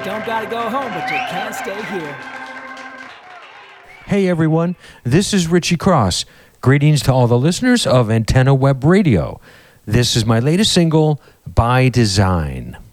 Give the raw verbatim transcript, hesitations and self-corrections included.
don't gotta go home, but you can't stay here. Hey everyone, this is Richie Cross. Greetings to all the listeners of Antenna Web Radio. This is my latest single, By Design.